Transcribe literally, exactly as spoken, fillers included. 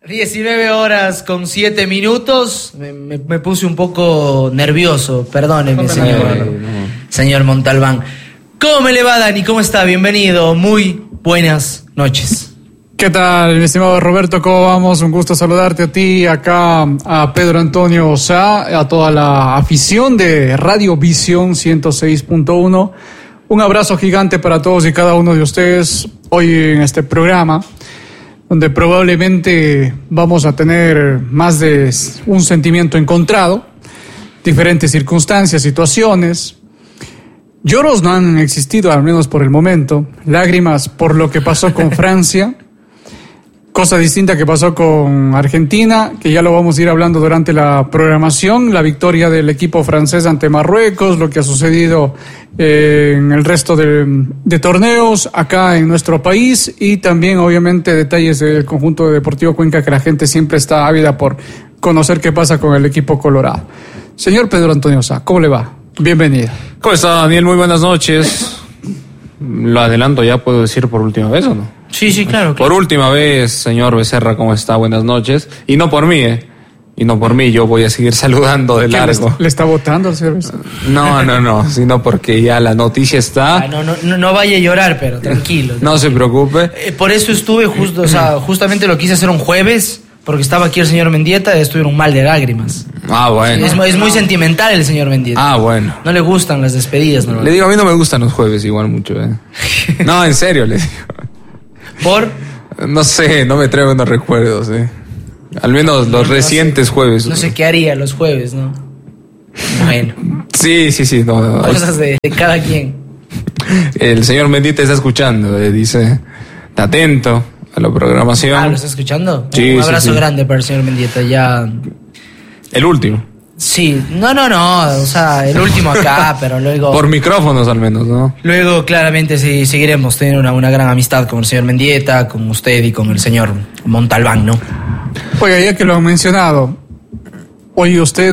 diecinueve horas con siete minutos. Me, me, me puse un poco nervioso, perdóneme, no, señor, no, no, no. señor Montalbán. ¿Cómo me le va, Dani? ¿Cómo está? Bienvenido. Muy buenas noches. ¿Qué tal, mi estimado Roberto? ¿Cómo vamos? Un gusto saludarte a ti, acá a Pedro Antonio Osá, a toda la afición de Radio Visión ciento seis punto uno. Un abrazo gigante para todos y cada uno de ustedes hoy en este programa, donde probablemente vamos a tener más de un sentimiento encontrado, diferentes circunstancias, situaciones. Lloros no han existido, al menos por el momento. Lágrimas por lo que pasó con Francia. Cosa distinta que pasó con Argentina, que ya lo vamos a ir hablando durante la programación. La victoria del equipo francés ante Marruecos, lo que ha sucedido eh, en el resto de, de torneos acá en nuestro país, y también obviamente detalles del conjunto de Deportivo Cuenca, que la gente siempre está ávida por conocer qué pasa con el equipo colorado. Señor Pedro Antonio Sá, ¿cómo le va? Bienvenido. ¿Cómo está, Daniel? Muy buenas noches. Lo adelanto ya, ¿puedo decir por última vez o no? Sí, sí, claro, claro. Por última vez, señor Becerra, ¿cómo está? Buenas noches. Y no por mí, ¿eh? Y no por mí, yo voy a seguir saludando de largo. ¿Le, le está votando al señor Becerra? No, no, no, sino porque ya la noticia está... Ah, no, no, no, no vaya a llorar, pero tranquilo. No se preocupe. Eh, por eso estuve justo, o sea, justamente lo quise hacer un jueves, porque estaba aquí el señor Mendieta y estuvieron mal de lágrimas. Ah, bueno. Es, es muy sentimental el señor Mendieta. Ah, bueno. No le gustan las despedidas, ¿no? Le digo, a mí no me gustan los jueves igual mucho, ¿eh? No, en serio, le digo. ¿Por? No sé, no me trae buenos recuerdos, ¿eh? Al menos los no, recientes no sé, jueves. No sé qué haría los jueves, ¿no? Bueno. Sí, sí, sí. No, no, Cosas de, de cada quien. El señor Mendieta está escuchando, eh, dice, está atento a la programación. Ah, ¿lo está escuchando? Sí, Un abrazo sí, sí. grande para el señor Mendieta, ya... El último. Sí, no, no, no, o sea, el último acá, pero luego... Por micrófonos al menos, ¿no? Luego, claramente, sí, seguiremos teniendo una, una gran amistad con el señor Mendieta, con usted y con el señor Montalbán, ¿no? Oiga, ya que lo han mencionado, hoy usted